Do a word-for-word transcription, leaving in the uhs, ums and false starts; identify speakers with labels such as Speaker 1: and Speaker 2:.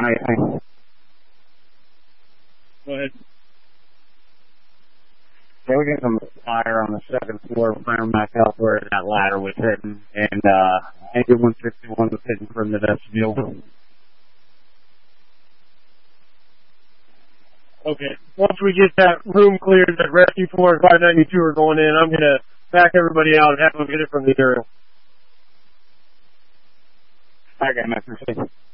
Speaker 1: anything.
Speaker 2: Go ahead.
Speaker 1: Yeah, we got some fire on the second floor. Firing back up where that ladder was hitting, and uh, engine one sixty-one was hitting from the vestibule.
Speaker 2: Okay. Once we get that room cleared, that rescue four and five ninety-two are going in, I'm going to back everybody out and have them get it from the aerial.
Speaker 1: Okay, Mister C.